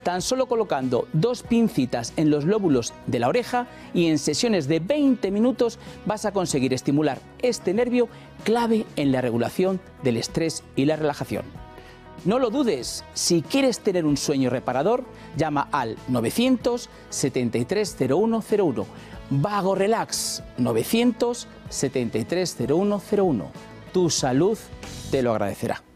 tan solo colocando 2 pincitas en los lóbulos de la oreja, y en sesiones de 20 minutos vas a conseguir estimular este nervio clave en la regulación del estrés y la relajación. No lo dudes, si quieres tener un sueño reparador, llama al 973 0101. Vago Relax, 973 0101. Tu salud te lo agradecerá.